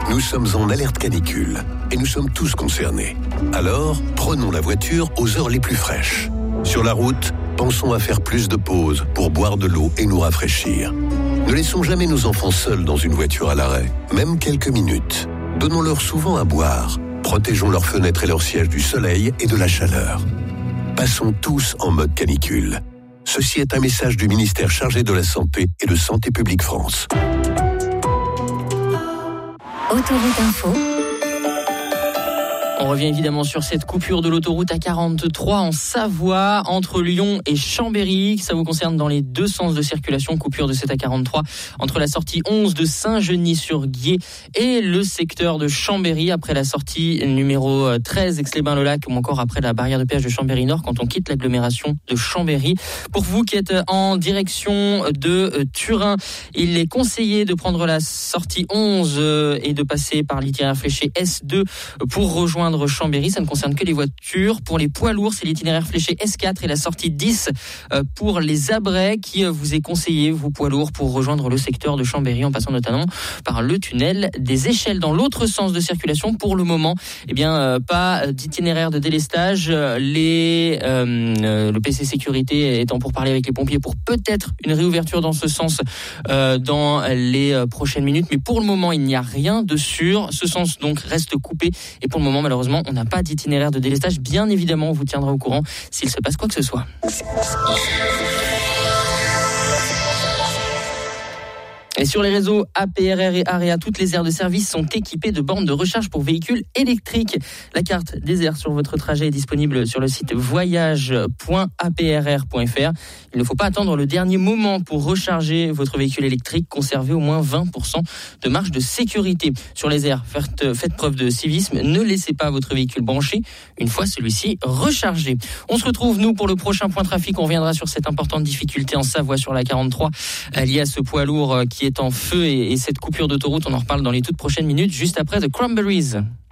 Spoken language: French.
Nous sommes en alerte canicule et nous sommes tous concernés. Alors, prenons la voiture aux heures les plus fraîches. Sur la route, pensons à faire plus de pauses pour boire de l'eau et nous rafraîchir. Ne laissons jamais nos enfants seuls dans une voiture à l'arrêt, même quelques minutes. Donnons-leur souvent à boire. Protégeons leurs fenêtres et leurs sièges du soleil et de la chaleur. Passons tous en mode canicule. Ceci est un message du ministère chargé de la Santé et de Santé publique France. Autoroute Info. On revient évidemment sur cette coupure de l'autoroute A43 en Savoie, entre Lyon et Chambéry. Ça vous concerne dans les deux sens de circulation. Coupure de cette A43 entre la sortie 11 de Saint-Genis-sur-Guiers et le secteur de Chambéry, après la sortie numéro 13 Aix-les-Bains-le-Lac, ou encore après la barrière de péage de Chambéry-Nord quand on quitte l'agglomération de Chambéry. Pour vous qui êtes en direction de Turin, il est conseillé de prendre la sortie 11 et de passer par l'itinéraire fléché S2 pour rejoindre Chambéry. Ça ne concerne que les voitures. Pour les poids lourds, c'est l'itinéraire fléché S4 et la sortie 10 pour les abrets qui vous est conseillé, vous poids lourds, pour rejoindre le secteur de Chambéry en passant notamment par le tunnel des Échelles. Dans l'autre sens de circulation, pour le moment, pas d'itinéraire de délestage. Le PC sécurité étant pour parler avec les pompiers pour peut-être une réouverture dans ce sens dans les prochaines minutes. Mais pour le moment, il n'y a rien de sûr. Ce sens donc reste coupé et pour le moment, malheureusement, on n'a pas d'itinéraire de délestage. Bien évidemment, on vous tiendra au courant s'il se passe quoi que ce soit. Et sur les réseaux APRR et AREA, toutes les aires de service sont équipées de bornes de recharge pour véhicules électriques. La carte des aires sur votre trajet est disponible sur le site voyage.aprr.fr. Il ne faut pas attendre le dernier moment pour recharger votre véhicule électrique. Conservez au moins 20% de marge de sécurité. Sur les aires, faites preuve de civisme. Ne laissez pas votre véhicule branché une fois celui-ci rechargé. On se retrouve, nous, pour le prochain point trafic. On reviendra sur cette importante difficulté en Savoie sur la 43 liée à ce poids lourd qui est en feu et cette coupure d'autoroute. On en reparle dans les toutes prochaines minutes, juste après The Cranberries.